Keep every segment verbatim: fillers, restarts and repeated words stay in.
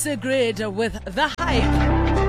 Sigrid with The Hype.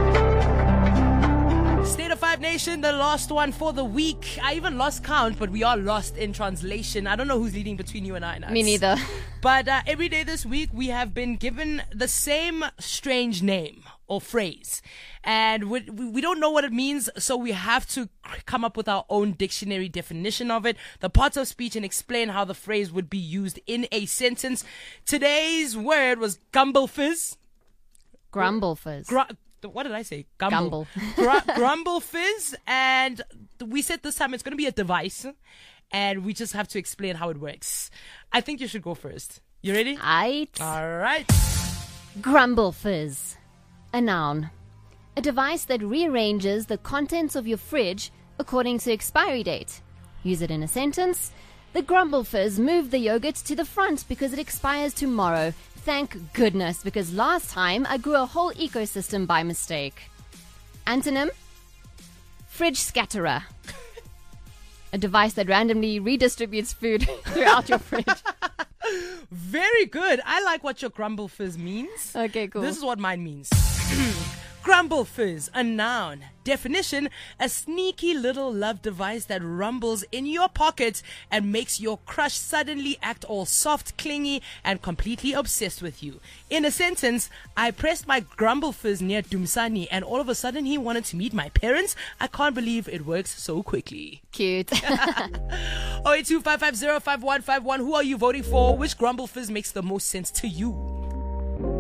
State of Five Nation, the last one for the week. I even lost count, but we are lost in translation. I don't know who's leading between you and I. Nuts. Me neither. But uh, every day this week, we have been given the same strange name or phrase. And we, we don't know what it means, so we have to come up with our own dictionary definition of it, the parts of speech, and explain how the phrase would be used in a sentence. Today's word was gumble-fizz. Grumble-fizz. Gr- what did I say? Gumble. Gr- grumble-fizz. And we said this time it's going to be a device, and we just have to explain how it works. I think you should go first. You ready? Aight. All right. Grumble-fizz. A noun. A device that rearranges the contents of your fridge according to expiry date. Use it in a sentence. The Grumble-fizz moved the yogurt to the front because it expires tomorrow. Thank goodness, because last time I grew a whole ecosystem by mistake. Antonym: fridge scatterer. A device that randomly redistributes food throughout your fridge. Very good. I like what your Grumble-fizz means. Okay, cool. This is what mine means. Grumble-fizz, a noun. Definition: a sneaky little love device that rumbles in your pocket and makes your crush suddenly act all soft, clingy, and completely obsessed with you. In a sentence: I pressed my Grumble-fizz near Dumsani and all of a sudden he wanted to meet my parents. I can't believe it works so quickly. Cute. oh eight two five five zero five one five one. Who are you voting for? Which Grumble-fizz makes the most sense to you?